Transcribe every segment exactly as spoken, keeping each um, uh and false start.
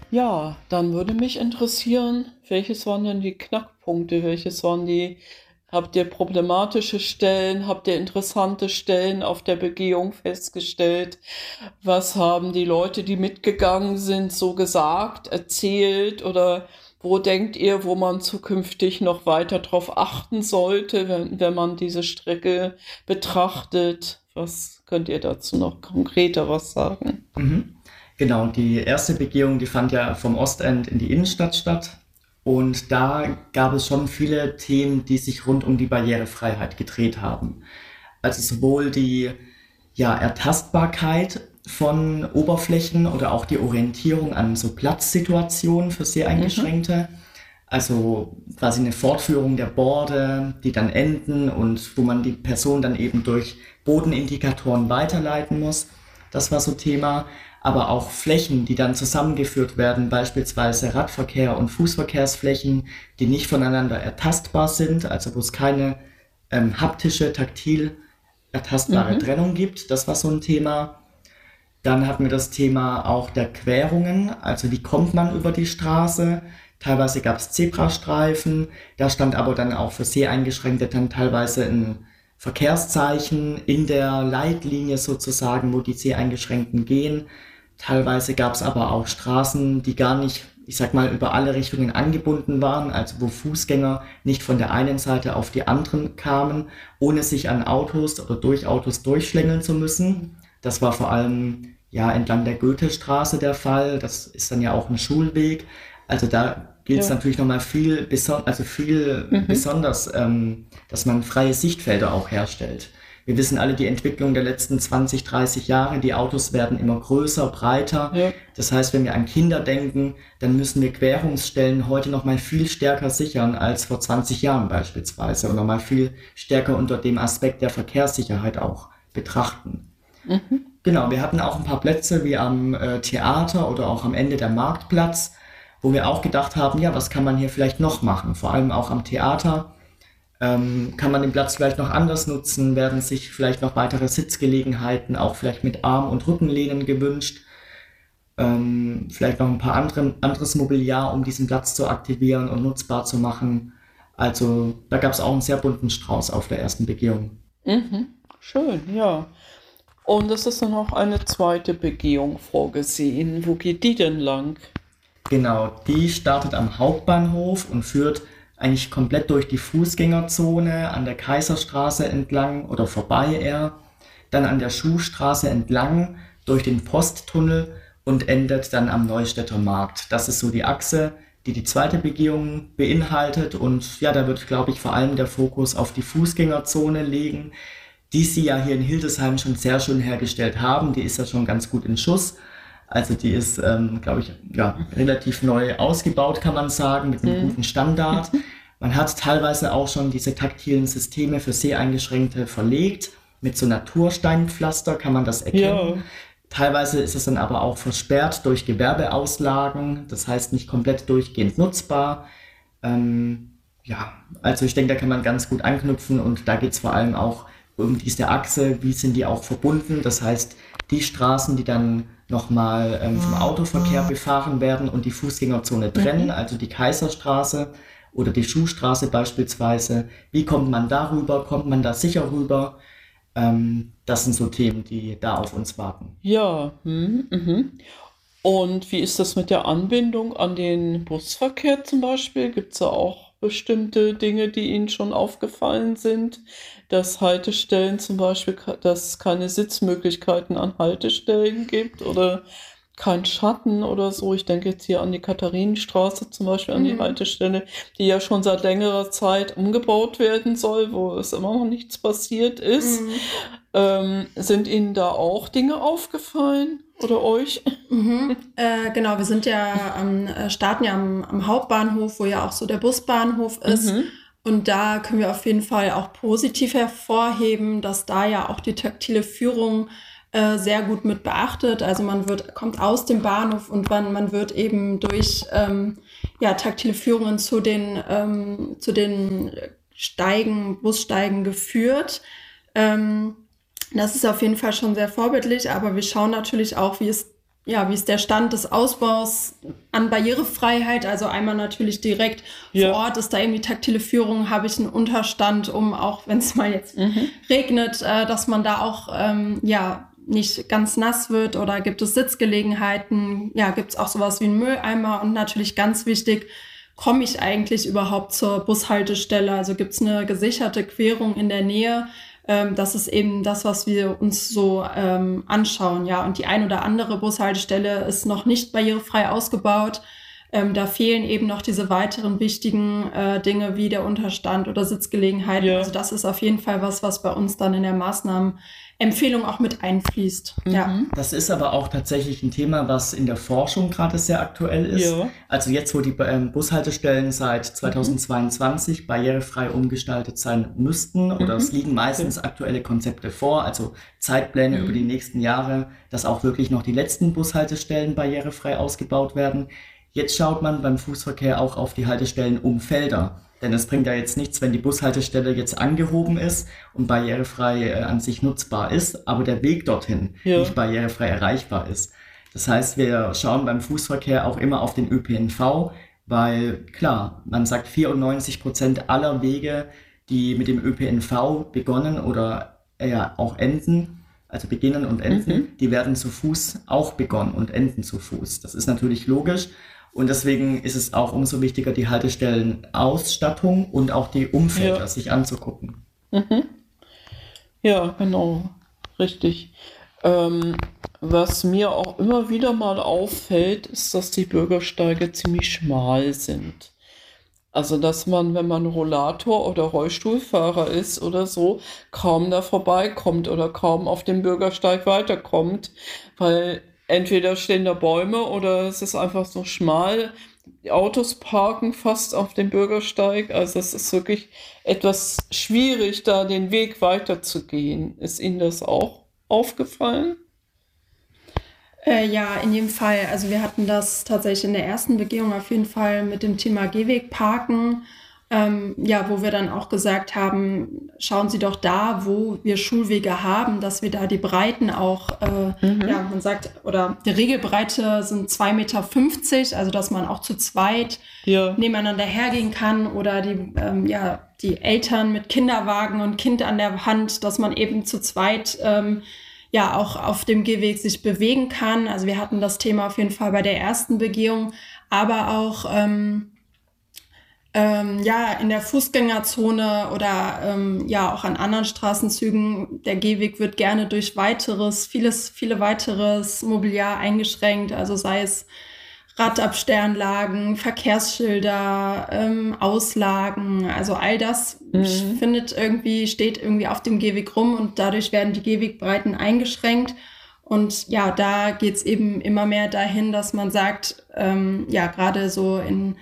Ja, dann würde mich interessieren, welches waren denn die Knackpunkte? Welches waren die habt ihr problematische Stellen? Habt ihr interessante Stellen auf der Begehung festgestellt? Was haben die Leute, die mitgegangen sind, so gesagt, erzählt? Oder wo denkt ihr, wo man zukünftig noch weiter drauf achten sollte, wenn, wenn man diese Strecke betrachtet? Was könnt ihr dazu noch konkreter was sagen? Mhm. Genau, die erste Begehung, die fand ja vom Ostend in die Innenstadt statt. Und da gab es schon viele Themen, die sich rund um die Barrierefreiheit gedreht haben. Also sowohl die ja, Ertastbarkeit von Oberflächen oder auch die Orientierung an so Platzsituationen für Mhm, Seheingeschränkte. Also quasi eine Fortführung der Borde, die dann enden und wo man die Person dann eben durch Bodenindikatoren weiterleiten muss. Das war so Thema. Aber auch Flächen, die dann zusammengeführt werden, beispielsweise Radverkehr und Fußverkehrsflächen, die nicht voneinander ertastbar sind, also wo es keine ähm, haptische, taktil ertastbare mhm, Trennung gibt. Das war so ein Thema. Dann hatten wir das Thema auch der Querungen, also wie kommt man über die Straße. Teilweise gab es Zebrastreifen, da stand aber dann auch für Seheingeschränkte dann teilweise ein Verkehrszeichen in der Leitlinie sozusagen, wo die Seheingeschränkten gehen. Teilweise gab es aber auch Straßen, die gar nicht, ich sag mal, über alle Richtungen angebunden waren, also wo Fußgänger nicht von der einen Seite auf die anderen kamen, ohne sich an Autos oder durch Autos durchschlängeln zu müssen. Das war vor allem ja entlang der Goethestraße der Fall. Das ist dann ja auch ein Schulweg. Also da gilt es ja, natürlich nochmal viel, beson also viel mhm, besonders, ähm, dass man freie Sichtfelder auch herstellt. Wir wissen alle die Entwicklung der letzten zwanzig, dreißig Jahre. Die Autos werden immer größer, breiter. ja. Das heißt, wenn wir an Kinder denken, dann müssen wir Querungsstellen heute noch mal viel stärker sichern als vor zwanzig Jahren beispielsweise und noch mal viel stärker unter dem Aspekt der Verkehrssicherheit auch betrachten. Mhm. Genau, wir hatten auch ein paar Plätze wie am äh, Theater oder auch am Ende der Marktplatz, wo wir auch gedacht haben, ja, was kann man hier vielleicht noch machen? Vor allem auch am Theater ähm, kann man den Platz vielleicht noch anders nutzen, werden sich vielleicht noch weitere Sitzgelegenheiten, auch vielleicht mit Arm- und Rückenlehnen gewünscht, ähm, vielleicht noch ein paar andere, anderes Mobiliar, um diesen Platz zu aktivieren und nutzbar zu machen. Also da gab es auch einen sehr bunten Strauß auf der ersten Begehung. Mhm. Schön, ja. Und es ist dann noch eine zweite Begehung vorgesehen. Wo geht die denn lang? Genau, die startet am Hauptbahnhof und führt eigentlich komplett durch die Fußgängerzone an der Kaiserstraße entlang oder vorbei eher, dann an der Schuhstraße entlang durch den Posttunnel und endet dann am Neustädter Markt. Das ist so die Achse, die die zweite Begehung beinhaltet und ja, da wird, glaube ich, vor allem der Fokus auf die Fußgängerzone legen, die sie ja hier in Hildesheim schon sehr schön hergestellt haben. Die ist ja schon ganz gut in Schuss. Also die ist, ähm, glaube ich, ja, relativ neu ausgebaut, kann man sagen, mit einem Hm. guten Standard. Man hat teilweise auch schon diese taktilen Systeme für Seheingeschränkte verlegt. Mit so Natursteinpflaster kann man das erkennen. Ja, Teilweise ist es dann aber auch versperrt durch Gewerbeauslagen, das heißt nicht komplett durchgehend nutzbar. Ähm, ja, also ich denke, da kann man ganz gut anknüpfen und da geht es vor allem auch um diese Achse, wie sind die auch verbunden. Das heißt, die Straßen, die dann nochmal ähm, vom Autoverkehr befahren werden und die Fußgängerzone trennen, mhm. also die Kaiserstraße oder die Schuhstraße beispielsweise, wie kommt man darüber, kommt man da sicher rüber? Ähm, das sind so Themen, die da auf uns warten. Ja, hm, mhm. Und wie ist das mit der Anbindung an den Busverkehr zum Beispiel? Gibt es da auch bestimmte Dinge, die Ihnen schon aufgefallen sind? Dass Haltestellen zum Beispiel, ka- dass es keine Sitzmöglichkeiten an Haltestellen gibt oder kein Schatten oder so. Ich denke jetzt hier an die Katharinenstraße zum Beispiel, an die Mhm. Haltestelle, die ja schon seit längerer Zeit umgebaut werden soll, wo es immer noch nichts passiert ist. Mhm. Ähm, sind Ihnen da auch Dinge aufgefallen oder euch? Mhm. Äh, genau, wir sind ja am, äh, starten ja am, am Hauptbahnhof, wo ja auch so der Busbahnhof ist. Mhm. Und da können wir auf jeden Fall auch positiv hervorheben, dass da ja auch die taktile Führung äh, sehr gut mit beachtet. Also man wird, kommt aus dem Bahnhof und man, man wird eben durch ähm, ja, taktile Führungen zu den, ähm, zu den Steigen, Bussteigen geführt. Ähm, Das ist auf jeden Fall schon sehr vorbildlich, aber wir schauen natürlich auch, wie es ja, wie ist der Stand des Ausbaus an Barrierefreiheit? Also einmal natürlich direkt Ja. vor Ort ist da eben die taktile Führung, habe ich einen Unterstand, um auch, wenn es mal jetzt Mhm. regnet, äh, dass man da auch ähm, ja nicht ganz nass wird, oder gibt es Sitzgelegenheiten? Ja, gibt es auch sowas wie einen Mülleimer? Und natürlich ganz wichtig, komme ich eigentlich überhaupt zur Bushaltestelle? Also gibt es eine gesicherte Querung in der Nähe? Ähm, das ist eben das, was wir uns so ähm, anschauen. Ja, und die ein oder andere Bushaltestelle ist noch nicht barrierefrei ausgebaut. Ähm, da fehlen eben noch diese weiteren wichtigen äh, Dinge wie der Unterstand oder Sitzgelegenheiten. Ja. Also das ist auf jeden Fall was, was bei uns dann in der Maßnahmenempfehlung auch mit einfließt. Ja. Mhm. Das ist aber auch tatsächlich ein Thema, was in der Forschung gerade sehr aktuell ist. Ja. Also jetzt, wo die ähm, Bushaltestellen seit zweitausendzweiundzwanzig barrierefrei umgestaltet sein müssten, oder Mhm. es liegen meistens aktuelle Konzepte vor, also Zeitpläne Mhm. über die nächsten Jahre, dass auch wirklich noch die letzten Bushaltestellen barrierefrei ausgebaut werden. Jetzt schaut man beim Fußverkehr auch auf die Haltestellen um Felder. Denn es bringt ja jetzt nichts, wenn die Bushaltestelle jetzt angehoben ist und barrierefrei äh, an sich nutzbar ist, aber der Weg dorthin Ja. nicht barrierefrei erreichbar ist. Das heißt, wir schauen beim Fußverkehr auch immer auf den Ö P N V, weil klar, man sagt vierundneunzig Prozent aller Wege, die mit dem Ö P N V begonnen oder äh, ja auch enden, also beginnen und enden, Mhm. die werden zu Fuß auch begonnen und enden zu Fuß. Das ist natürlich logisch. Und deswegen ist es auch umso wichtiger, die Haltestellenausstattung und auch die Umfelder Ja. sich anzugucken. Mhm. Ja, genau, richtig. Ähm, was mir auch immer wieder mal auffällt, ist, dass die Bürgersteige ziemlich schmal sind. Also, dass man, wenn man Rollator- oder Rollstuhlfahrer ist oder so, kaum da vorbeikommt oder kaum auf dem Bürgersteig weiterkommt, weil entweder stehen da Bäume oder es ist einfach so schmal. Die Autos parken fast auf dem Bürgersteig. Also es ist wirklich etwas schwierig, da den Weg weiterzugehen. Ist Ihnen das auch aufgefallen? Äh, ja, in jedem Fall. Also wir hatten das tatsächlich in der ersten Begehung auf jeden Fall mit dem Thema Gehwegparken, ähm, ja, wo wir dann auch gesagt haben, schauen Sie doch da, wo wir Schulwege haben, dass wir da die Breiten auch, äh, Mhm. ja, man sagt, oder die Regelbreite sind zwei Meter fünfzig, also dass man auch zu zweit Ja. nebeneinander hergehen kann, oder die, ähm, ja, die Eltern mit Kinderwagen und Kind an der Hand, dass man eben zu zweit ähm, ja auch auf dem Gehweg sich bewegen kann. Also wir hatten das Thema auf jeden Fall bei der ersten Begehung, aber auch ähm, ähm, ja in der Fußgängerzone oder ähm, ja auch an anderen Straßenzügen. Der Gehweg wird gerne durch weiteres, vieles, viele weiteres Mobiliar eingeschränkt, also sei es Radabsternlagen, Verkehrsschilder, ähm, Auslagen, also all das Mhm. findet irgendwie, steht irgendwie auf dem Gehweg rum, und dadurch werden die Gehwegbreiten eingeschränkt. Und ja, da geht's eben immer mehr dahin, dass man sagt, ähm, ja, gerade so in,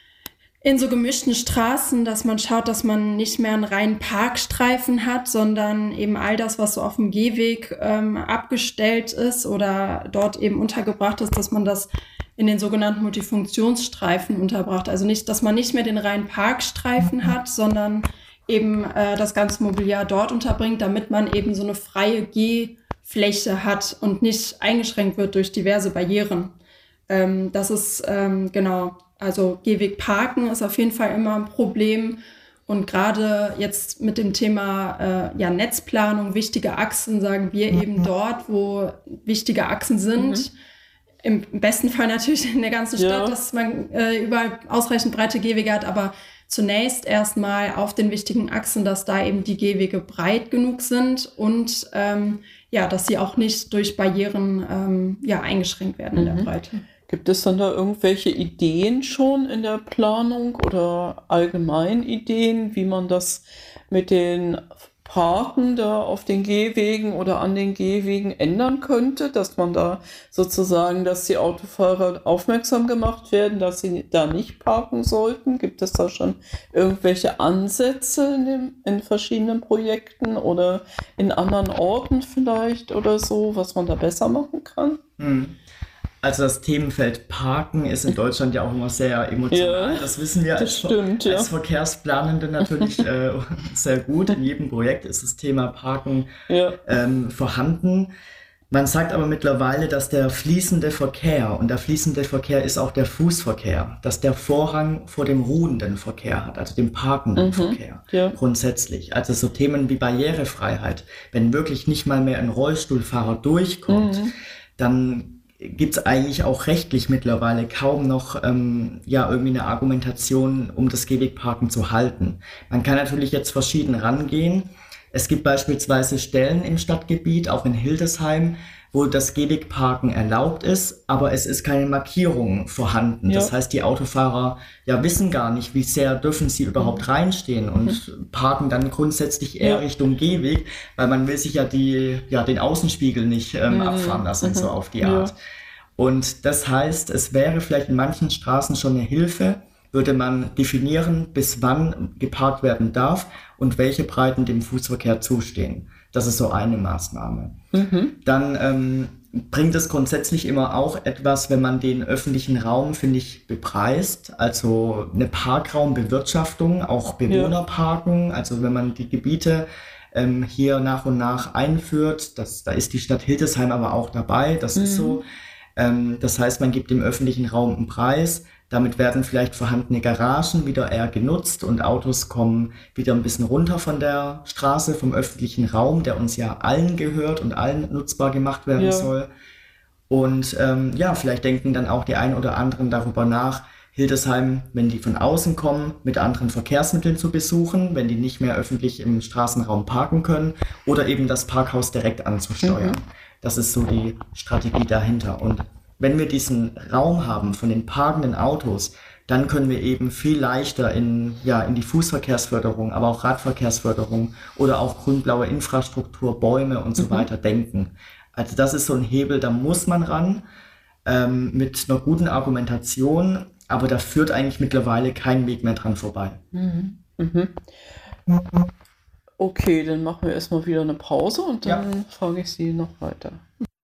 in so gemischten Straßen, dass man schaut, dass man nicht mehr einen reinen Parkstreifen hat, sondern eben all das, was so auf dem Gehweg ähm, abgestellt ist oder dort eben untergebracht ist, dass man das in den sogenannten Multifunktionsstreifen unterbracht. Also nicht, dass man nicht mehr den reinen Parkstreifen hat, sondern eben äh, das ganze Mobiliar dort unterbringt, damit man eben so eine freie Gehfläche hat und nicht eingeschränkt wird durch diverse Barrieren. Ähm, das ist ähm, genau, also Gehwegparken ist auf jeden Fall immer ein Problem. Und gerade jetzt mit dem Thema äh, ja, Netzplanung, wichtige Achsen, sagen wir eben dort, wo wichtige Achsen sind, Mhm. im besten Fall natürlich in der ganzen Stadt, Ja. dass man äh, überall ausreichend breite Gehwege hat, aber zunächst erstmal auf den wichtigen Achsen, dass da eben die Gehwege breit genug sind und ähm, ja, dass sie auch nicht durch Barrieren ähm, ja, eingeschränkt werden in der Mhm. Breite. Gibt es dann da irgendwelche Ideen schon in der Planung oder allgemein Ideen, wie man das mit den Parken da auf den Gehwegen oder an den Gehwegen ändern könnte, dass man da sozusagen, dass die Autofahrer aufmerksam gemacht werden, dass sie da nicht parken sollten? Gibt es da schon irgendwelche Ansätze in, dem, in verschiedenen Projekten oder in anderen Orten vielleicht oder so, was man da besser machen kann? Hm. Also das Themenfeld Parken ist in Deutschland ja auch immer sehr emotional. Ja, Das wissen wir das als, stimmt, ja. als Verkehrsplanende natürlich äh, sehr gut. In jedem Projekt ist das Thema Parken Ja. ähm, vorhanden. Man sagt aber mittlerweile, dass der fließende Verkehr, und der fließende Verkehr ist auch der Fußverkehr, dass der Vorrang vor dem ruhenden Verkehr hat, also dem parkenden Mhm. Verkehr Ja. grundsätzlich. Also so Themen wie Barrierefreiheit, wenn wirklich nicht mal mehr ein Rollstuhlfahrer durchkommt, Mhm. dann gibt es eigentlich auch rechtlich mittlerweile kaum noch ähm, ja, irgendwie eine Argumentation, um das Gehwegparken zu halten. Man kann natürlich jetzt verschieden rangehen. Es gibt beispielsweise Stellen im Stadtgebiet, auch in Hildesheim, wo das Gehwegparken erlaubt ist, aber es ist keine Markierung vorhanden. Ja. Das heißt, die Autofahrer ja wissen gar nicht, wie sehr dürfen sie überhaupt reinstehen und parken dann grundsätzlich eher Ja. Richtung Gehweg, weil man will sich ja die ja den Außenspiegel nicht ähm, Mhm. abfahren lassen, Mhm. so auf die Ja. Art. Und das heißt, es wäre vielleicht in manchen Straßen schon eine Hilfe, würde man definieren, bis wann geparkt werden darf und welche Breiten dem Fußverkehr zustehen. Das ist so eine Maßnahme. Mhm. Dann ähm, bringt es grundsätzlich immer auch etwas, wenn man den öffentlichen Raum, finde ich, bepreist. Also eine Parkraumbewirtschaftung, auch Bewohnerparken. Also wenn man die Gebiete ähm, hier nach und nach einführt, das, da ist die Stadt Hildesheim aber auch dabei, das ist so. Ähm, das heißt, man gibt dem öffentlichen Raum einen Preis. Damit werden vielleicht vorhandene Garagen wieder eher genutzt und Autos kommen wieder ein bisschen runter von der Straße, vom öffentlichen Raum, der uns ja allen gehört und allen nutzbar gemacht werden Ja. soll. Und ähm, ja, vielleicht denken dann auch die einen oder anderen darüber nach, Hildesheim, wenn die von außen kommen, mit anderen Verkehrsmitteln zu besuchen, wenn die nicht mehr öffentlich im Straßenraum parken können oder eben das Parkhaus direkt anzusteuern. Mhm. Das ist so die Strategie dahinter. Und wenn wir diesen Raum haben von den parkenden Autos, dann können wir eben viel leichter in, ja, in die Fußverkehrsförderung, aber auch Radverkehrsförderung oder auch grün-blaue Infrastruktur, Bäume und so Mhm. weiter denken. Also das ist so ein Hebel, da muss man ran, ähm, mit einer guten Argumentation, aber da führt eigentlich mittlerweile kein Weg mehr dran vorbei. Mhm. Mhm. Okay, dann machen wir erstmal wieder eine Pause und Ja. dann frage ich Sie noch weiter.